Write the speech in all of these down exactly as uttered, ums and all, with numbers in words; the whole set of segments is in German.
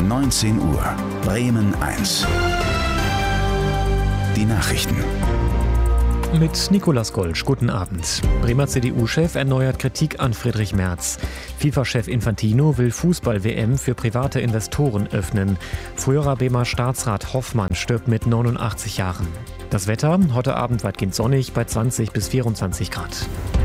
neunzehn Uhr. Bremen eins. Die Nachrichten. Mit Nicolas Golsch, guten Abend. Bremer C D U-Chef erneuert Kritik an Friedrich Merz. FIFA-Chef Infantino will Fußball-W M für private Investoren öffnen. Früherer Bremer Staatsrat Hoffmann stirbt mit neunundachtzig Jahren. Das Wetter, heute Abend weitgehend sonnig bei zwanzig bis vierundzwanzig Grad.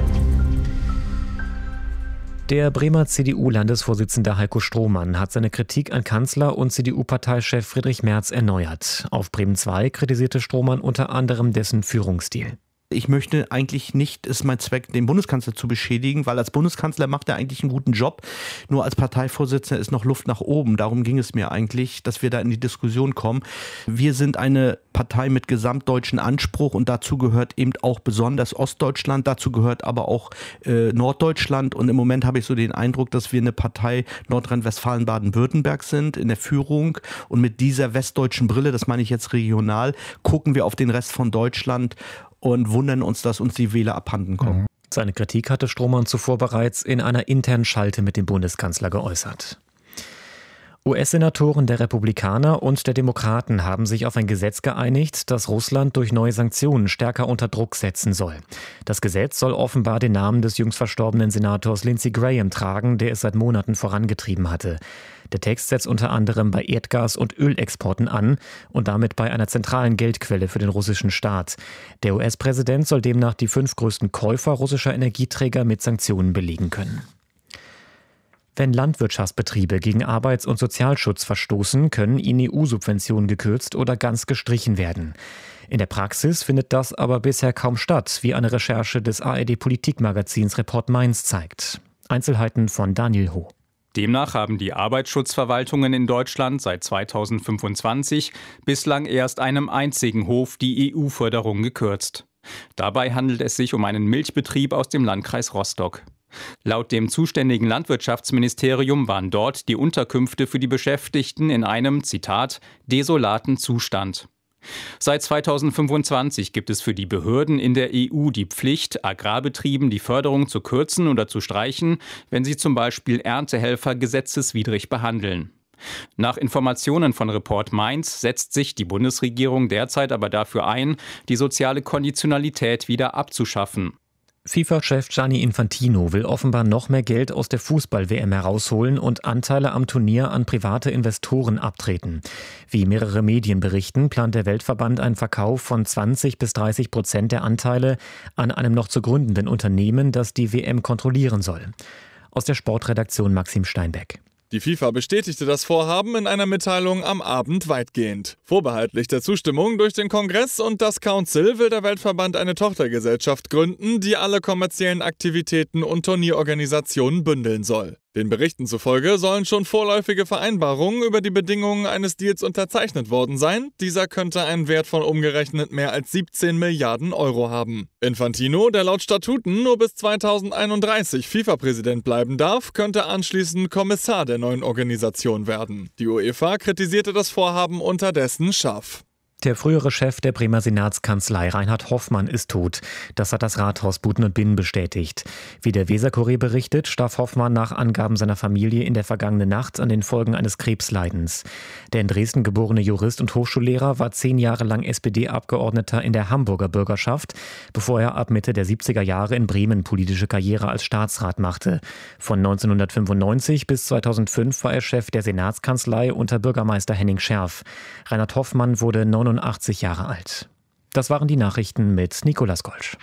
Der Bremer C D U-Landesvorsitzende Heiko Strohmann hat seine Kritik an Kanzler und C D U-Parteichef Friedrich Merz erneuert. Auf Bremen zwei kritisierte Strohmann unter anderem dessen Führungsstil. Ich möchte eigentlich nicht, ist mein Zweck, den Bundeskanzler zu beschädigen, weil als Bundeskanzler macht er eigentlich einen guten Job. Nur als Parteivorsitzender ist noch Luft nach oben. Darum ging es mir eigentlich, dass wir da in die Diskussion kommen. Wir sind eine Partei mit gesamtdeutschen Anspruch und dazu gehört eben auch besonders Ostdeutschland, dazu gehört aber auch äh, Norddeutschland. Und im Moment habe ich so den Eindruck, dass wir eine Partei Nordrhein-Westfalen, Baden-Württemberg sind in der Führung. Und mit dieser westdeutschen Brille, das meine ich jetzt regional, gucken wir auf den Rest von Deutschland und wundern uns, dass uns die Wähler abhanden kommen. Seine Kritik hatte Strohmann zuvor bereits in einer internen Schalte mit dem Bundeskanzler geäußert. U S-Senatoren der Republikaner und der Demokraten haben sich auf ein Gesetz geeinigt, das Russland durch neue Sanktionen stärker unter Druck setzen soll. Das Gesetz soll offenbar den Namen des jüngst verstorbenen Senators Lindsey Graham tragen, der es seit Monaten vorangetrieben hatte. Der Text setzt unter anderem bei Erdgas- und Ölexporten an und damit bei einer zentralen Geldquelle für den russischen Staat. Der U S-Präsident soll demnach die fünf größten Käufer russischer Energieträger mit Sanktionen belegen können. Wenn Landwirtschaftsbetriebe gegen Arbeits- und Sozialschutz verstoßen, können ihnen E U-Subventionen gekürzt oder ganz gestrichen werden. In der Praxis findet das aber bisher kaum statt, wie eine Recherche des A R D-Politikmagazins Report Mainz zeigt. Einzelheiten von Daniel Ho. Demnach haben die Arbeitsschutzverwaltungen in Deutschland seit zweitausendfünfundzwanzig bislang erst einem einzigen Hof die E U-Förderung gekürzt. Dabei handelt es sich um einen Milchbetrieb aus dem Landkreis Rostock. Laut dem zuständigen Landwirtschaftsministerium waren dort die Unterkünfte für die Beschäftigten in einem, Zitat, desolaten Zustand. Seit zweitausendfünfundzwanzig gibt es für die Behörden in der E U die Pflicht, Agrarbetrieben die Förderung zu kürzen oder zu streichen, wenn sie zum Beispiel Erntehelfer gesetzeswidrig behandeln. Nach Informationen von Report Mainz setzt sich die Bundesregierung derzeit aber dafür ein, die soziale Konditionalität wieder abzuschaffen. FIFA-Chef Gianni Infantino will offenbar noch mehr Geld aus der Fußball-W M herausholen und Anteile am Turnier an private Investoren abtreten. Wie mehrere Medien berichten, plant der Weltverband einen Verkauf von zwanzig bis dreißig Prozent der Anteile an einem noch zu gründenden Unternehmen, das die W M kontrollieren soll. Aus der Sportredaktion Maxim Steinbeck. Die FIFA bestätigte das Vorhaben in einer Mitteilung am Abend weitgehend. Vorbehaltlich der Zustimmung durch den Kongress und das Council will der Weltverband eine Tochtergesellschaft gründen, die alle kommerziellen Aktivitäten und Turnierorganisationen bündeln soll. Den Berichten zufolge sollen schon vorläufige Vereinbarungen über die Bedingungen eines Deals unterzeichnet worden sein. Dieser könnte einen Wert von umgerechnet mehr als siebzehn Milliarden Euro haben. Infantino, der laut Statuten nur bis zweitausendeinunddreißig FIFA-Präsident bleiben darf, könnte anschließend Kommissar der neuen Organisation werden. Die UEFA kritisierte das Vorhaben unterdessen scharf. Der frühere Chef der Bremer Senatskanzlei Reinhard Hoffmann ist tot. Das hat das Rathaus Buten und Binnen bestätigt. Wie der Weser-Kurier berichtet, starb Hoffmann nach Angaben seiner Familie in der vergangenen Nacht an den Folgen eines Krebsleidens. Der in Dresden geborene Jurist und Hochschullehrer war zehn Jahre lang S P D-Abgeordneter in der Hamburger Bürgerschaft, bevor er ab Mitte der siebziger Jahre in Bremen politische Karriere als Staatsrat machte. Von neunzehnhundertfünfundneunzig bis zweitausendfünf war er Chef der Senatskanzlei unter Bürgermeister Henning Scherf. Reinhard Hoffmann wurde neunundachtzig Jahre alt. Das waren die Nachrichten mit Nicolas Golsch.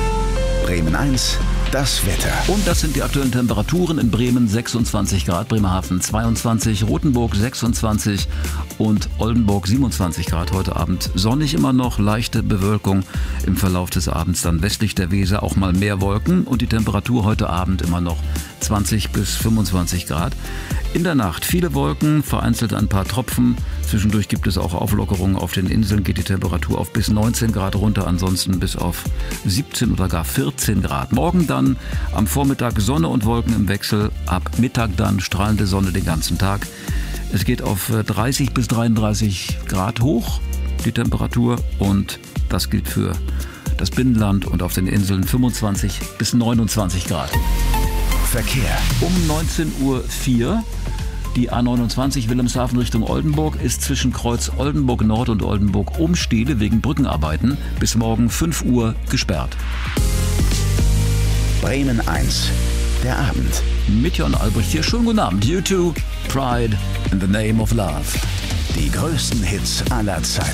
Bremen eins, das Wetter. Und das sind die aktuellen Temperaturen in Bremen: sechsundzwanzig Grad, Bremerhaven zweiundzwanzig, Rothenburg sechsundzwanzig und Oldenburg siebenundzwanzig Grad. Heute Abend sonnig immer noch, leichte Bewölkung. Im Verlauf des Abends dann westlich der Weser auch mal mehr Wolken und die Temperatur heute Abend immer noch zwanzig bis fünfundzwanzig Grad. In der Nacht viele Wolken, vereinzelt ein paar Tropfen. Zwischendurch gibt es auch Auflockerungen. Auf den Inseln geht die Temperatur auf bis neunzehn Grad runter, ansonsten bis auf siebzehn oder gar vierzehn Grad. Morgen dann am Vormittag Sonne und Wolken im Wechsel, ab Mittag dann strahlende Sonne den ganzen Tag. Es geht auf dreißig bis dreiunddreißig Grad hoch, die Temperatur, und das gilt für das Binnenland und auf den Inseln fünfundzwanzig bis neunundzwanzig Grad. Verkehr. Um neunzehn Uhr vier Die A neunundzwanzig Wilhelmshaven Richtung Oldenburg ist zwischen Kreuz Oldenburg Nord und Oldenburg Umstede wegen Brückenarbeiten bis morgen fünf Uhr gesperrt. Bremen eins, der Abend. Mit Jon Albrecht hier. Schönen guten Abend. U zwei, Pride in the Name of Love. Die größten Hits aller Zeiten.